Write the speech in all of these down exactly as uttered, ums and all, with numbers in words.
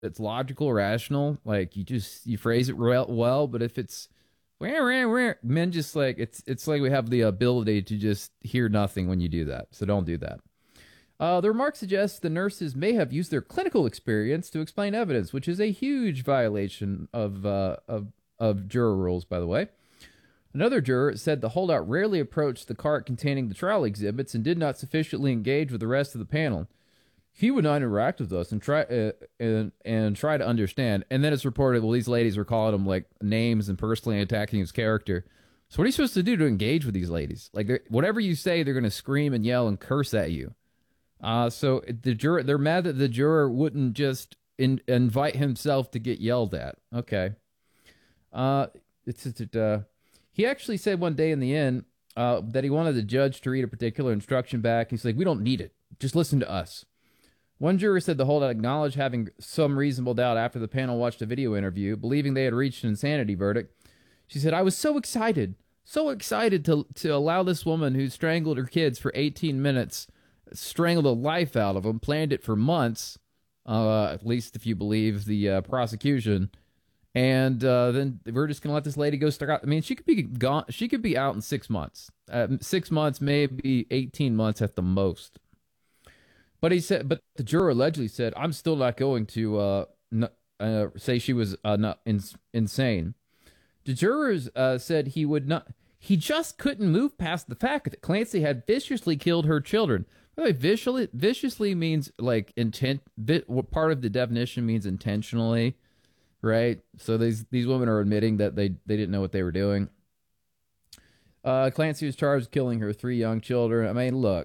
it's logical, rational, like you just you phrase it well, well but if it's where where where men just like it's it's like we have the ability to just hear nothing when you do that. So don't do that. Uh, the remark suggests the nurses may have used their clinical experience to explain evidence, which is a huge violation of uh, of of juror rules, by the way. Another juror said the holdout rarely approached the cart containing the trial exhibits and did not sufficiently engage with the rest of the panel. He would not interact with us and try uh, and and try to understand. And then it's reported, well, these ladies were calling him like names and personally attacking his character. So what are you supposed to do to engage with these ladies? Like whatever you say, they're going to scream and yell and curse at you. Uh, so the juror, they're mad that the juror wouldn't just in, invite himself to get yelled at. Okay. Uh, it's, it's uh, he actually said one day in the end uh, that he wanted the judge to read a particular instruction back. He's like, we don't need it. Just listen to us. One juror said the holdout acknowledged having some reasonable doubt after the panel watched a video interview, believing they had reached an insanity verdict. She said, I was so excited, so excited to to allow this woman who strangled her kids for eighteen minutes, strangled the life out of them, planned it for months, uh, at least if you believe the uh, prosecution, and uh, then we're just going to let this lady go start out. I mean, she could be gone. She could be out in six months, uh, six months, maybe eighteen months at the most. But he said, but the juror allegedly said, "I'm still not going to uh, n- uh, say she was uh, not in- insane." The jurors uh, said he would not. He just couldn't move past the fact that Clancy had viciously killed her children. By the way, viciously, viciously means like intent. Vi- part of the definition means intentionally, right? So these these women are admitting that they they didn't know what they were doing. Uh, Clancy was charged with killing her three young children. I mean, look.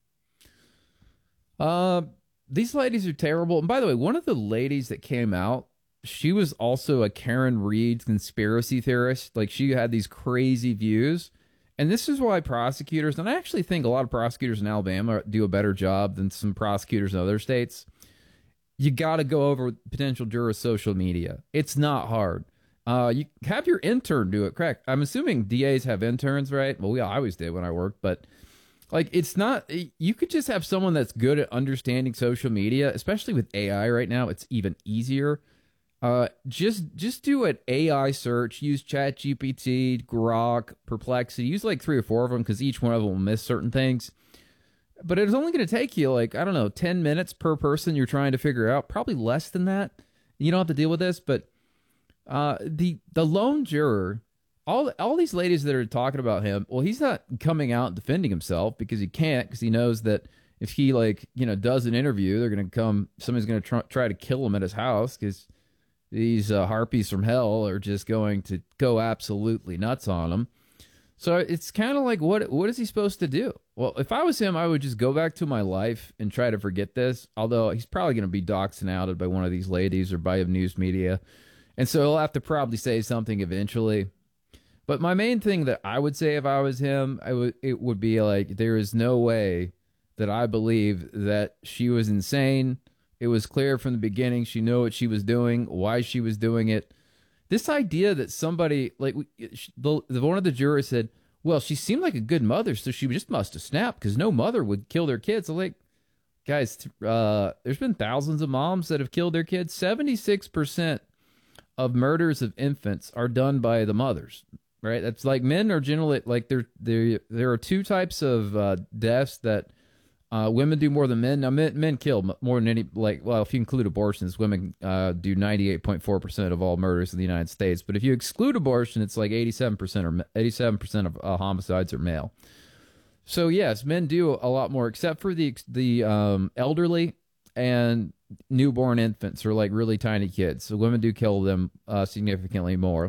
Uh, these ladies are terrible. And by the way, one of the ladies that came out, she was also a Karen Reed conspiracy theorist. Like, she had these crazy views. And this is why prosecutors, and I actually think a lot of prosecutors in Alabama do a better job than some prosecutors in other states. You got to go over potential jurors' social media. It's not hard. Uh, you have your intern do it. Correct. I'm assuming D As have interns, right? Well, we I always did when I worked, but like, it's not, you could just have someone that's good at understanding social media, especially with A I right now. It's even easier. Uh, just just do an A I search, use ChatGPT, Grok, Perplexity, use like three or four of them because each one of them will miss certain things. But it's only going to take you like, I don't know, ten minutes per person you're trying to figure out, probably less than that. You don't have to deal with this, but uh, the the lone juror, all all these ladies that are talking about him, well, he's not coming out and defending himself because he can't, because he knows that if he like, you know, does an interview, they're going to come, somebody's going to try, try to kill him at his house because these uh, harpies from hell are just going to go absolutely nuts on him. So it's kind of like, what what is he supposed to do? Well, if I was him, I would just go back to my life and try to forget this, although he's probably going to be doxxed and outed by one of these ladies or by news media. And so he'll have to probably say something eventually. But my main thing that I would say if I was him, I would it would be like, there is no way that I believe that she was insane. It was clear from the beginning she knew what she was doing, why she was doing it. This idea that somebody, like, the, the one of the jurors said, well, she seemed like a good mother, so she just must have snapped because no mother would kill their kids. I'm like, guys, uh, there's been thousands of moms that have killed their kids. seventy-six percent of murders of infants are done by the mothers, right? That's like, men are generally, like, there there there are two types of uh, deaths that Uh, women do more than men. Now, men, men kill more than any, like, well, if you include abortions, women uh, do ninety-eight point four percent of all murders in the United States. But if you exclude abortion, it's like eighty-seven percent or eighty-seven percent of uh, homicides are male. So, yes, men do a lot more, except for the the um, elderly and newborn infants or like really tiny kids. So women do kill them uh, significantly more.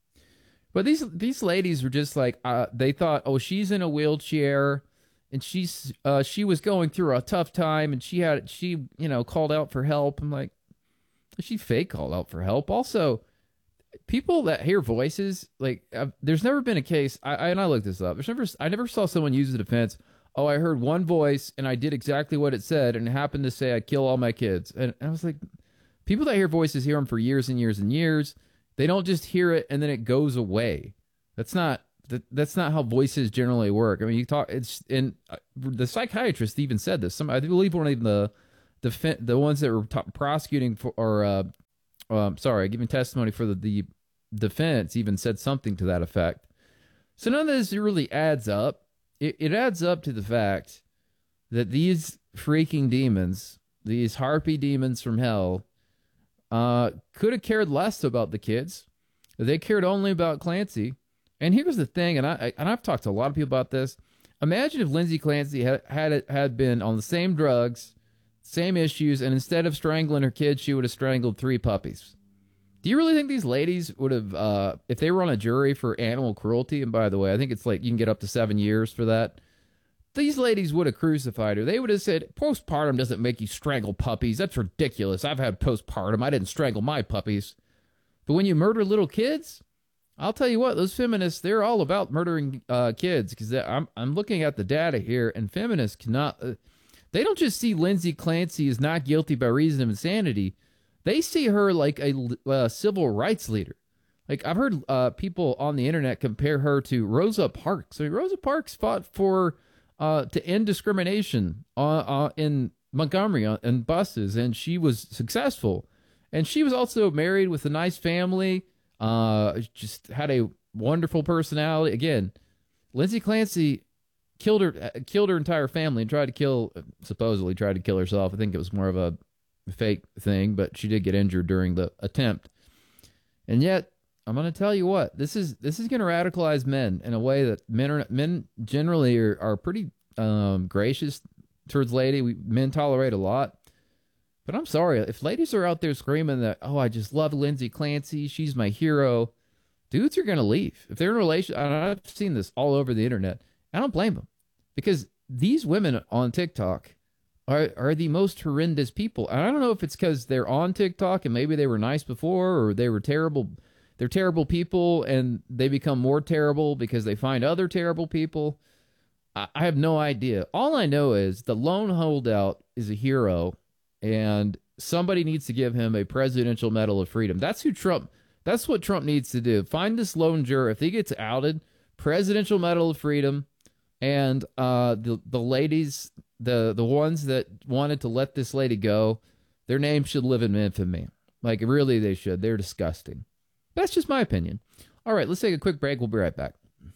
But these these ladies were just like, uh, they thought, oh, she's in a wheelchair. And she's uh, she was going through a tough time, and she had she you know called out for help. I'm like, she fake called out for help. Also, people that hear voices, like, uh, there's never been a case. I, I and I looked this up. There's never I never saw someone use the defense. Oh, I heard one voice and I did exactly what it said, and it happened to say I kill all my kids. And, and I was like, people that hear voices hear them for years and years and years. They don't just hear it and then it goes away. That's not. That, that's not how voices generally work. I mean, you talk, it's, and the psychiatrist even said this. Some, I believe one of the, defen- the ones that were t- prosecuting for, or uh, um, sorry, giving testimony for the, the defense even said something to that effect. So none of this really adds up. It, it adds up to the fact that these freaking demons, these harpy demons from hell, uh, could have cared less about the kids. They cared only about Clancy. And here's the thing, and I and I've talked to a lot of people about this. Imagine if Lindsay Clancy had had, had been on the same drugs, same issues, and instead of strangling her kids, she would have strangled three puppies. Do you really think these ladies would have, uh, if they were on a jury for animal cruelty, and by the way, I think it's like you can get up to seven years for that, these ladies would have crucified her. They would have said, postpartum doesn't make you strangle puppies. That's ridiculous. I've had postpartum. I didn't strangle my puppies. But when you murder little kids, I'll tell you what, those feminists, they're all about murdering uh, kids, because I'm, I'm looking at the data here, and feminists cannot, uh, they don't just see Lindsay Clancy as not guilty by reason of insanity. They see her like a uh, civil rights leader. Like, I've heard uh, people on the internet compare her to Rosa Parks. I mean, Rosa Parks fought for uh, to end discrimination uh, uh, in Montgomery on, in buses, and she was successful. And she was also married with a nice family, uh, just had a wonderful personality. Again, Lindsay Clancy killed her, killed her entire family and tried to kill, supposedly tried to kill herself. I think it was more of a fake thing, but she did get injured during the attempt. And yet, I'm going to tell you what, this is this is going to radicalize men in a way that men are men generally are, are pretty um, gracious towards lady. We men tolerate a lot. But I'm sorry, if ladies are out there screaming that, oh, I just love Lindsay Clancy, she's my hero, dudes are going to leave. If they're in a relation, and I've seen this all over the internet, I don't blame them. Because these women on TikTok are are the most horrendous people. And I don't know if it's because they're on TikTok and maybe they were nice before, or they were terrible. They're terrible people and they become more terrible because they find other terrible people. I, I have no idea. All I know is the lone holdout is a hero, and somebody needs to give him a Presidential Medal of Freedom. That's who Trump, that's what Trump needs to do. Find this lone juror. If he gets outed, Presidential Medal of Freedom, and uh, the, the ladies, the, the ones that wanted to let this lady go, their names should live in infamy. Like, really, they should. They're disgusting. That's just my opinion. All right, let's take a quick break. We'll be right back.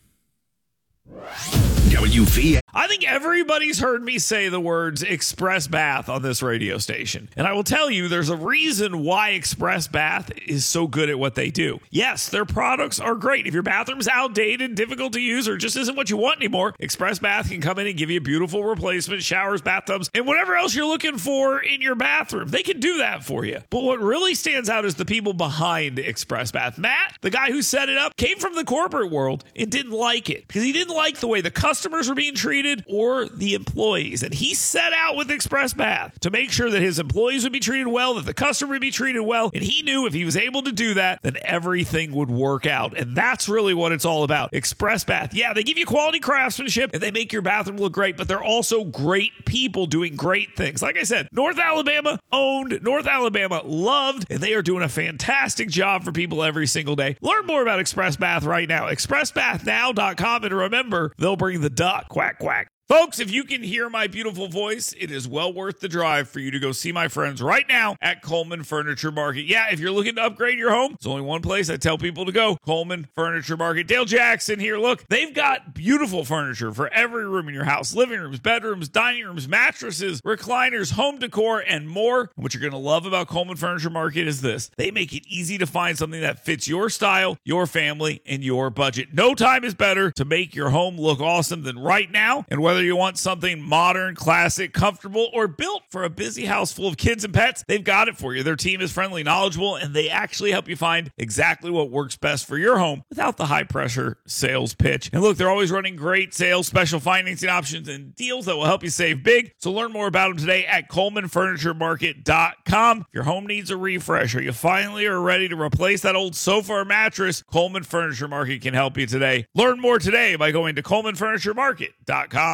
W V. I think everybody's heard me say the words Express Bath on this radio station. And I will tell you, there's a reason why Express Bath is so good at what they do. Yes, their products are great. If your bathroom's outdated, difficult to use, or just isn't what you want anymore, Express Bath can come in and give you a beautiful replacement, showers, bathtubs, and whatever else you're looking for in your bathroom. They can do that for you. But what really stands out is the people behind Express Bath. Matt, the guy who set it up, came from the corporate world and didn't like it because he didn't like the way the customers were being treated or the employees. And he set out with Express Bath to make sure that his employees would be treated well, that the customer would be treated well. And he knew if he was able to do that, then everything would work out. And that's really what it's all about. Express Bath. Yeah, they give you quality craftsmanship and they make your bathroom look great, but they're also great people doing great things. Like I said, North Alabama owned, North Alabama loved, and they are doing a fantastic job for people every single day. Learn more about Express Bath right now. express bath now dot com. And remember, they'll bring the duck. Quack, quack. Folks, if you can hear my beautiful voice, it is well worth the drive for you to go see my friends right now at Coleman Furniture Market. Yeah, if you're looking to upgrade your home, there's only one place I tell people to go, Coleman Furniture Market. Dale Jackson here. Look, they've got beautiful furniture for every room in your house. Living rooms, bedrooms, dining rooms, mattresses, recliners, home decor, and more. What you're going to love about Coleman Furniture Market is this. They make it easy to find something that fits your style, your family, and your budget. No time is better to make your home look awesome than right now. And whether you want something modern, classic, comfortable, or built for a busy house full of kids and pets, they've got it for you. Their team is friendly, knowledgeable, and they actually help you find exactly what works best for your home without the high-pressure sales pitch. And look, they're always running great sales, special financing options, and deals that will help you save big. So learn more about them today at Coleman Furniture Market dot com. If your home needs a refresh, or you finally are ready to replace that old sofa or mattress, Coleman Furniture Market can help you today. Learn more today by going to Coleman Furniture Market dot com.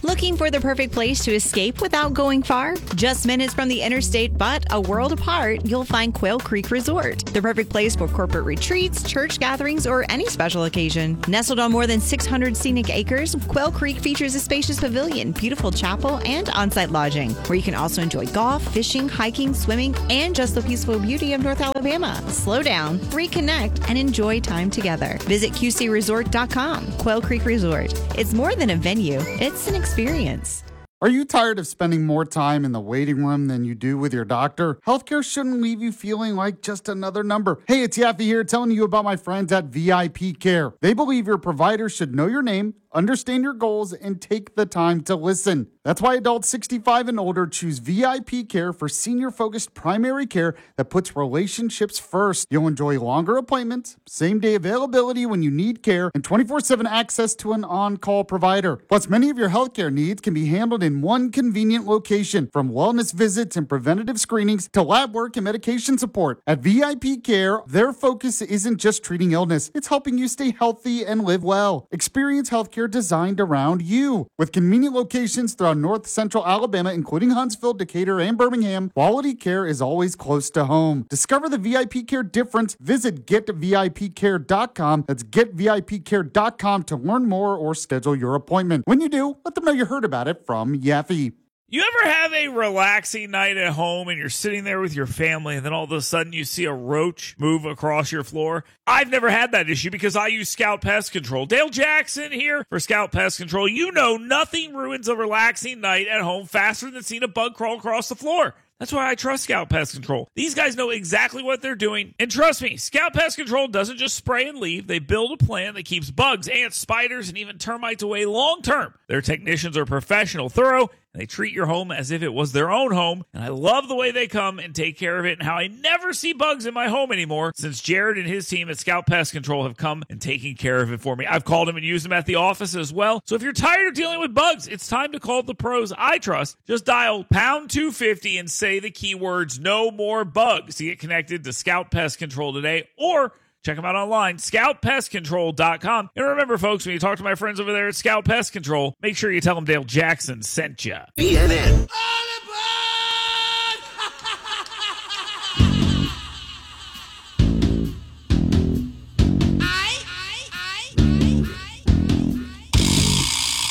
Looking for the perfect place to escape without going far? Just minutes from the interstate, but a world apart, you'll find Quail Creek Resort. The perfect place for corporate retreats, church gatherings, or any special occasion. Nestled on more than six hundred scenic acres, Quail Creek features a spacious pavilion, beautiful chapel, and on-site lodging, where you can also enjoy golf, fishing, hiking, swimming, and just the peaceful beauty of North Alabama. Slow down, reconnect, and enjoy time together. Visit Q C resort dot com. Quail Creek Resort. It's more than a venue, it's an experience. Are you tired of spending more time in the waiting room than you do with your doctor? Healthcare shouldn't leave you feeling like just another number. Hey, it's Yaffe here telling you about my friends at V I P Care. They believe your provider should know your name, understand your goals, and take the time to listen. That's why adults sixty-five and older choose V I P Care for senior-focused primary care that puts relationships first. You'll enjoy longer appointments, same-day availability when you need care, and twenty-four seven access to an on-call provider. Plus, many of your healthcare needs can be handled in one convenient location, from wellness visits and preventative screenings to lab work and medication support. At V I P Care, their focus isn't just treating illness, it's helping you stay healthy and live well. Experience healthcare designed around you. With convenient locations throughout North Central Alabama, including Huntsville, Decatur, and Birmingham, quality care is always close to home. Discover the V I P Care difference. Visit get V I P care dot com. That's get V I P care dot com to learn more or schedule your appointment. When you do, let them know you heard about it from Yaffe. You ever have a relaxing night at home and you're sitting there with your family and then all of a sudden you see a roach move across your floor? I've never had that issue because I use Scout Pest Control. Dale Jackson here for Scout Pest Control. You know nothing ruins a relaxing night at home faster than seeing a bug crawl across the floor. That's why I trust Scout Pest Control. These guys know exactly what they're doing. And trust me, Scout Pest Control doesn't just spray and leave. They build a plan that keeps bugs, ants, spiders, and even termites away long term. Their technicians are professional, thorough, and they treat your home as if it was their own home. And I love the way they come and take care of it and how I never see bugs in my home anymore since Jared and his team at Scout Pest Control have come and taken care of it for me. I've called them and used them at the office as well. So if you're tired of dealing with bugs, it's time to call the pros I trust. Just dial pound two fifty and say the keywords no more bugs to get connected to Scout Pest Control today, or check them out online, scout pest control dot com. And remember, folks, when you talk to my friends over there at Scout Pest Control, make sure you tell them Dale Jackson sent you. B N N.